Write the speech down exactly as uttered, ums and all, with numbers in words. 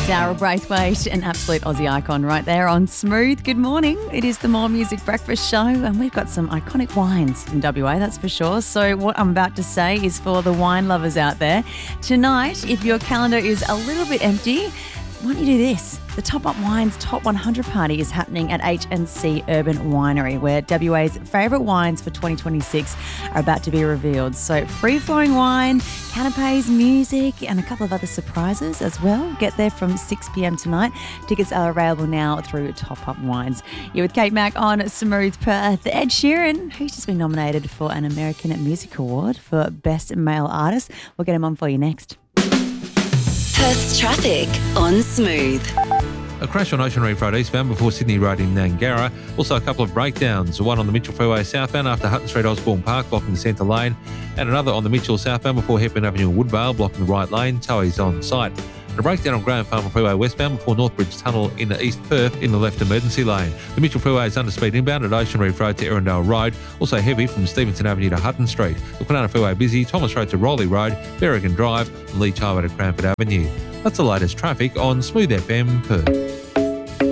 Daryl Braithwaite, an absolute Aussie icon right there on Smooth. Good morning. It is the More Music Breakfast Show and we've got some iconic wines in W A, that's for sure. So what I'm about to say is for the wine lovers out there. Tonight, if your calendar is a little bit empty, why don't you do this? The Top Up Wines Top one hundred Party is happening at H and C Urban Winery, where W A's favourite wines for twenty twenty-six are about to be revealed. So free-flowing wine, canapes, music and a couple of other surprises as well. Get there from six p.m. tonight. Tickets are available now through Top Up Wines. You're with Kate Mack on Smooth Perth. Ed Sheeran, who's just been nominated for an American Music Award for Best Male Artist. We'll get him on for you next. Perth's traffic on Smooth. A crash on Ocean Reef Road eastbound before Sydney Road in Nangara. Also a couple of breakdowns. One on the Mitchell Freeway southbound after Hutton Street Osborne Park blocking the centre lane. And another on the Mitchell southbound before Hepburn Avenue and Woodvale blocking the right lane. Towie's on site. And a breakdown on Graham Farmer Freeway westbound before Northbridge Tunnel in the East Perth in the left emergency lane. The Mitchell Freeway is under speed inbound at Ocean Reef Road to Erindale Road. Also heavy from Stevenson Avenue to Hutton Street. The Kwinana Freeway busy, Thomas Road to Rowley Road, Berrigan Drive and Leach Highway to Cranford Avenue. That's the latest traffic on Smooth F M Perth.